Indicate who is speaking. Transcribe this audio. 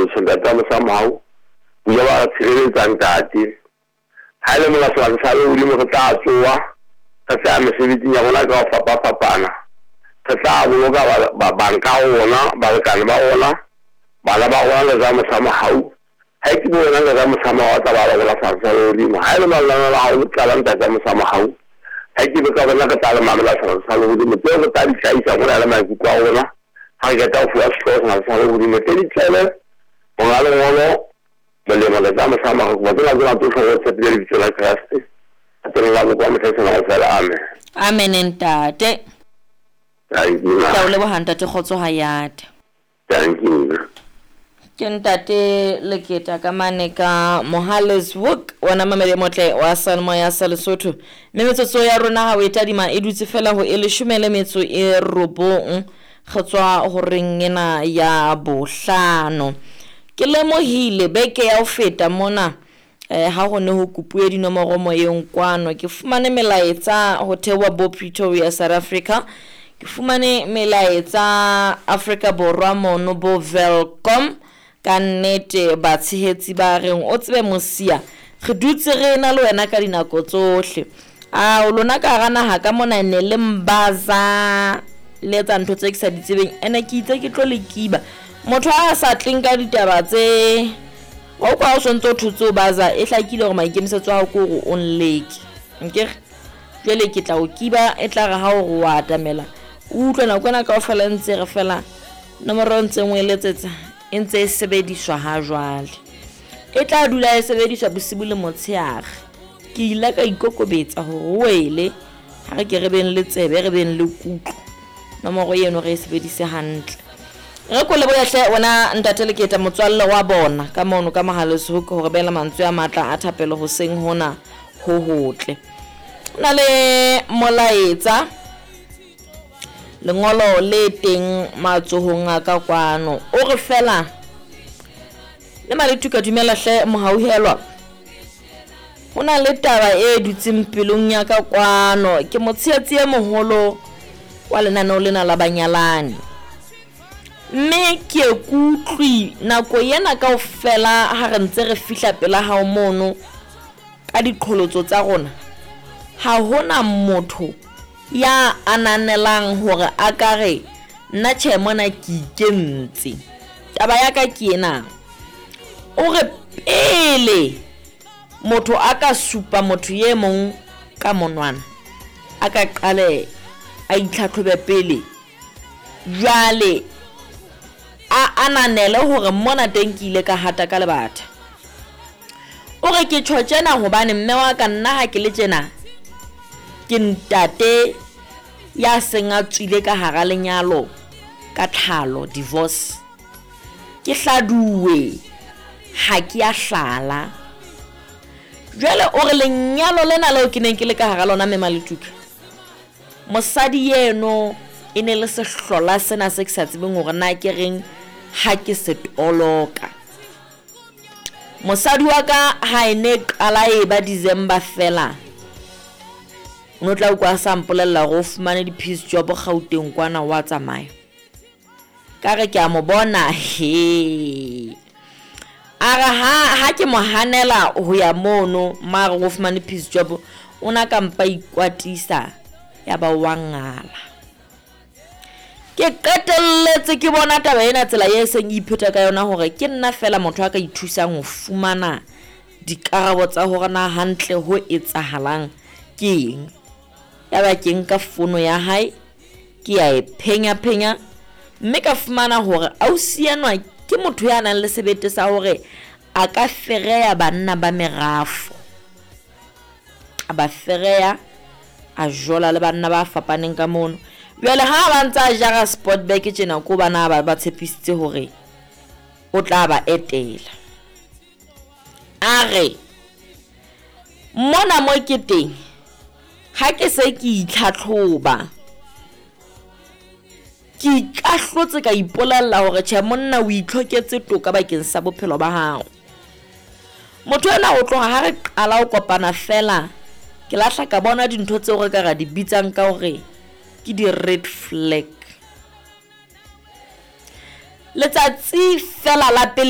Speaker 1: senda tama somehow ya ba tshireletsa ntate ha ile mola sa tsalo o di mo tsa tsoa ka sa mesebetsi ya bona ka fapana ka tla bo ka ba banka ona ba ka ba ona bala ba ona le za somehow ha ke bona le za somehow ta ba la sa tsalo di mo ha ile mola la o tla nta za somehow ha ke ka bona ka tala mamela sa tsalo di mo ke ta di sai sa bona la ma ku kwa ona ha ke ta fu a tsho na tsalo di mo ke di tsele ona le ngolo le mo le zama sama ko ba la to fa tsa di tsela kaste atela la ko ma tsena la sala
Speaker 2: amen ntate
Speaker 1: thank you
Speaker 2: ka le bo hanta te khotso hayata
Speaker 1: thank you
Speaker 2: ke ntate le keta ka mane ka Johannesburg wana mamele motle wa Salmo ya Lesotho mme metsotso ya rona ha o eta dima e dutse fela ho 19 kgotswa ho ringena ya bohlano ke lemohile beke ya ho feta mona ha go ne ho kupuwe dinomoro moyeng kwano ke fumane melaetsa ho thewa bo Pretoria South Africa ke fumane melaetsa Africa Borwa mono bo Welcome ka nnete ba tshehetsi ba reng o tsebe mosia re dutse re na le wena ka dinako tsohle a o lona ka gana ha ka mona ne le mbaza le tsa ntho tse ke sa di tsebeng ene ke itse ke tlo le kiba motho a sa tlinka ditaba tse o kwa o sontse o thutse o baza e hlakile gore maikemisetso a go go onleke nke jele ke tla o kiba e tla ga ha o go atamela o utlwana kwana ka o fela ntse re fela nomoro ntse ngwe letsetsa ntse e sebediswa ha jwale e tla dula e sebediswa bosibu le motsheare ke ile ka ikokobetsa hore wele ha re ke re beng le tsebe re beng le kutlo nomoro eno re e sebedise hantle re ko le boyahle ona ntate le keta motswalle wa bona ka mono ka Johannesburg hore bela mantswe a matla a thapelo ho seng hona ho hotle na le molaetsa lengolo le teng matsohong a ka kwano o re fela le malituka dumela hle mohauhelwa hona le taba e dutseng pelong ya ka kwano ke motshehetsi e moholo wa lenaneo lena la banyalani mme ke kutlwi nako yena ka ofela ha re ntse re fihla pela ha o mono ka diqholotso tsa rona ha hona motho ya ananelang hore a kare nna tjhe mona ke ikentse taba ya ka ke ena o re pele motho a ka supa motho ye mong ka monwana a ka qale a itlhatlhobe pele jwale a ananele hore mona teng ke ile ka hata ka lebatha o re ke tjhotjena hobane mme wa ka nna ha ke le tjena ke ntate ya senga tswile ka hara lenyalo ka tlhalo divorce ke hladuwe ha ke ya hlala jwale o re lenyalo lena leo ke neng ke le ka hara lona mema letuka mosadi yeno ene le sehlola sena se ke sa tsebeng hore na ke reng ha ke se toloka mosadi wa ka ha ene qala e ba December fela no tla kwa sampolella go fumane di piece job Gauteng kwana wa tsamaya ka re ke a mo bona he ara ha ke mo hanela ho ya mono mara go fumane piece job ona ka mpa ikwatisa ya ba wangala ke qetelletse ke bona taba ena tsela ye seng ipheta ka yona hore ke nna fela motho a ka ithusang ho fumana dikarabo tsa hore na hantle ho etsahalang keng ya ba ke nka fono ya hae ke ya e phenya mme ka fumana hore ausianwa ke motho ya nang le sebete sa hore a ka fereya banna ba merafo a ba fereya a jola le banna ba fapaneng ka mono jwale ha ba ntsa jara sport back tjena ko bana ba tshepisitse hore o tla ba etela are mona mo ke teng ha ke se ke itlhatlhoba ke ka hlotse ka ipolalla hore tjhe monna o itlhoketse toka bakeng sa bophelo ba hao motho ena o tloha ha re qala o kopana fela ke lahla ka bona dintho tseo re ka ra di bitsang ka hore ke di red flag letsatsi fela la pele